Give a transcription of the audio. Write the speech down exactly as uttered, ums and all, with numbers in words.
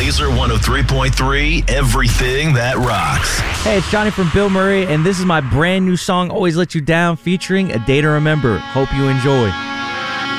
Laser one oh three point three, everything that rocks. Hey, it's Johnny from Bill Murray, and this is my brand new song, Always Let You Down, featuring A Day to Remember. Hope you enjoy.